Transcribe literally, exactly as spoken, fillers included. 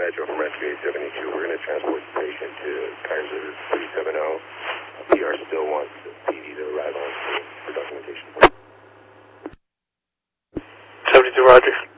Metro from Rescue eight seventy-two. We're going to transport the patient to Kaiser three seventy. P R still wants the P D to arrive on for documentation. seventy-two, Roger.